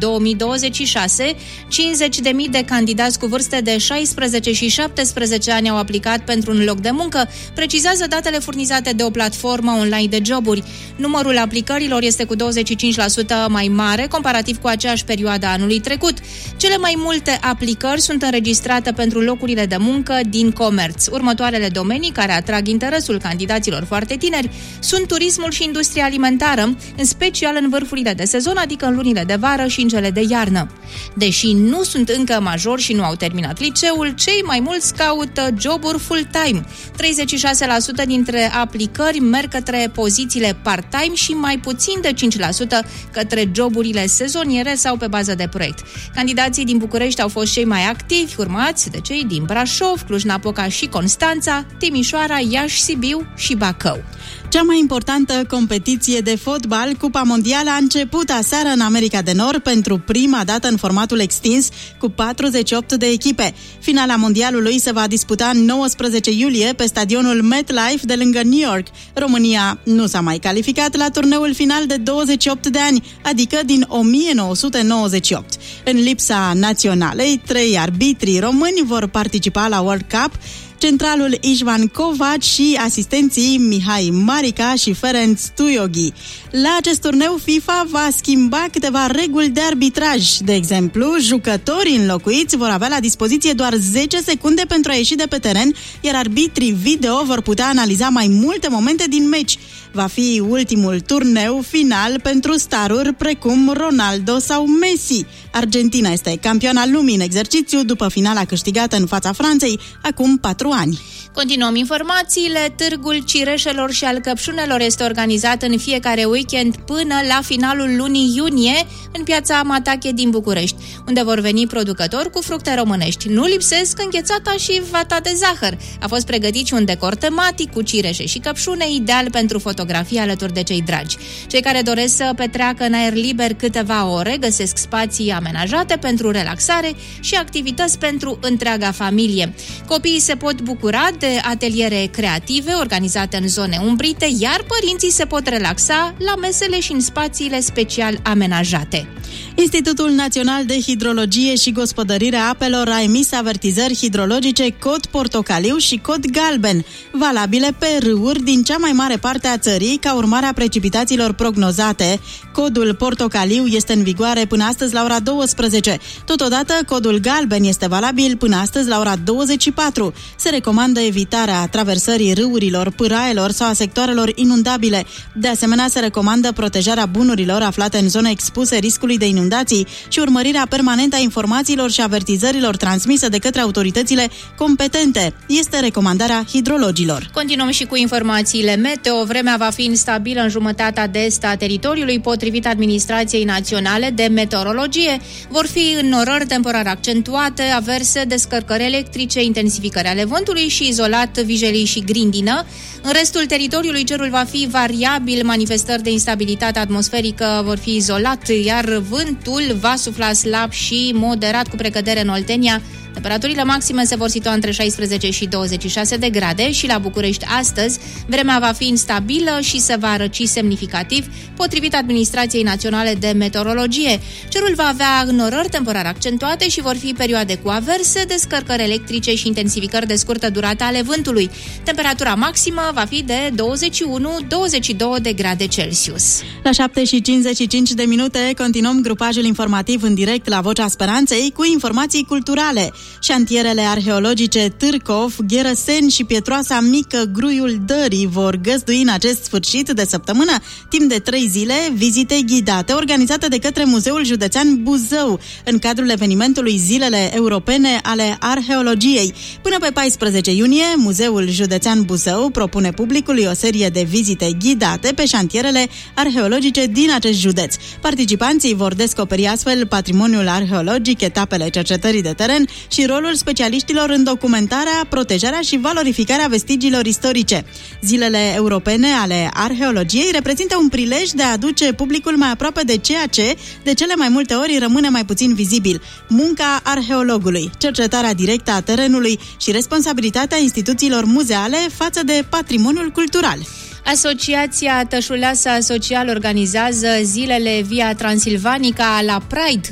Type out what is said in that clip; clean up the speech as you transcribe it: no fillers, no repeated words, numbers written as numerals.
2026, 50.000 de candidați cu vârste de 16 și 17 ani au aplicat pentru un loc de muncă, precizează datele furnizate de o platformă online de joburi. Numărul aplicărilor este cu 25% mai mare comparativ cu aceeași perioadă a anului trecut. Cele mai multe aplicări sunt înregistrate pentru locurile de muncă din comerț. Următoarele domenii care atrag interesul candidaților foarte tineri sunt turismul și industria alimentară, în special în vârfurile de sezon, adică în lunile de vară și în cele de iarnă. Deși nu sunt încă majori și nu au terminat liceul, cei mai mulți caută joburi full-time. 36% dintre aplicări merg către pozițiile part-time și mai puțin de 5% către joburile sezoniere sau pe bază de proiect. Candidații din București au fost cei mai activi, urmați de cei din Brașov, Cluj-Napoca și Constanța, Timișoara, Iași, Sibiu și Bacău. Cea mai importantă competiție de fotbal, Cupa Mondială, a început aseară în America de Nord pentru prima dată în formatul extins cu 48 de echipe. Finala mondialului se va disputa în 19 iulie pe stadionul MetLife de lângă New York. România nu s-a mai calificat la turneul final de 28 de ani, adică din 1998. În lipsa naționalei, 3 arbitri români vor participa la World Cup: centralul Ișvan Covac și asistenții Mihai Marica și Ferenc Tuioghi. La acest turneu, FIFA va schimba câteva reguli de arbitraj. De exemplu, jucătorii înlocuiți vor avea la dispoziție doar 10 secunde pentru a ieși de pe teren, iar arbitrii video vor putea analiza mai multe momente din meci. Va fi ultimul turneu final pentru staruri precum Ronaldo sau Messi. Argentina este campioana lumii în exercițiu după finala câștigată în fața Franței acum 4 ani. Continuăm informațiile. Târgul cireșelor și al căpșunelor este organizat în fiecare weekend până la finalul lunii iunie în piața Matache din București, unde vor veni producători cu fructe românești. Nu lipsesc înghețata și vata de zahăr. A fost pregătit și un decor tematic cu cireșe și căpșune, ideal pentru fotografii alături de cei dragi. Cei care doresc să petreacă în aer liber câteva ore găsesc spații amenajate pentru relaxare și activități pentru întreaga familie. Copiii se pot bucura de ateliere creative organizate în zone umbrite, iar părinții se pot relaxa la mesele și în spațiile special amenajate. Institutul Național de Hidrologie și Gospodărire a Apelor a emis avertizări hidrologice cod portocaliu și cod galben, valabile pe râuri din cea mai mare parte a țării ca urmare a precipitațiilor prognozate. Codul portocaliu este în vigoare până astăzi la ora 12. Totodată, codul galben este valabil până astăzi la ora 24. Se recomandă evitarea traversării râurilor, pâraelor sau a sectoarelor inundabile. De asemenea, se recomandă protejarea bunurilor aflate în zone expuse riscului de inundații și urmărirea permanentă a informațiilor și avertizărilor transmise de către autoritățile competente. Este recomandarea hidrologilor. Continuăm și cu informațiile meteo. Vremea va fi instabilă în jumătatea de est a teritoriului, potrivit Administrației Naționale de Meteorologie. Vor fi înnorări temporar accentuate, averse, descărcări electrice, intensificări ale vântului și izolat vijelii și grindină. În restul teritoriului cerul va fi variabil, manifestări de instabilitate atmosferică vor fi izolat, iar vântul va sufla slab și moderat cu precădere în Oltenia. Temperaturile maxime se vor situa între 16 și 26 de grade și la București astăzi vremea va fi instabilă și se va răci semnificativ, potrivit Administrației Naționale de Meteorologie. Cerul va avea înnorări temporar accentuate și vor fi perioade cu averse, descărcări electrice și intensificări de scurtă durată ale vântului. Temperatura maximă va fi de 21-22 de grade Celsius. La 7:55 continuăm grupajul informativ în direct la Vocea Speranței cu informații culturale. Șantierele arheologice Târcov, Gherăseni și Pietroasa Mică, Gruiul Dării vor găzdui în acest sfârșit de săptămână, timp de 3 zile, vizite ghidate organizate de către Muzeul Județean Buzău, în cadrul evenimentului Zilele Europene ale Arheologiei. Până pe 14 iunie, Muzeul Județean Buzău propune publicului o serie de vizite ghidate pe șantierele arheologice din acest județ. Participanții vor descoperi astfel patrimoniul arheologic, etapele cercetării de teren și rolul specialiștilor în documentarea, protejarea și valorificarea vestigiilor istorice. Zilele europene ale arheologiei reprezintă un prilej de a aduce publicul mai aproape de ceea ce, de cele mai multe ori, rămâne mai puțin vizibil: munca arheologului, cercetarea directă a terenului și responsabilitatea instituțiilor muzeale față de patrimoniul cultural. Asociația Tășuleasa Social organizează zilele Via Transilvanica la Pride